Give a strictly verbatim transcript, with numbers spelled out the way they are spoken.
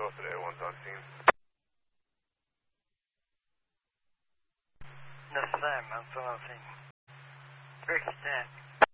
twelve today, one's on scene. The same, I'm still on scene. Rick Stat.